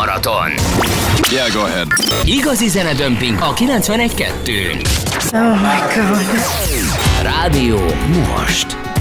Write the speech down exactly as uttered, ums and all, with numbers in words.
Zenemaraton. Yeah, go ahead. Igazi zenedömping a kilencvenegy kettőn. Oh my God. Rádió most.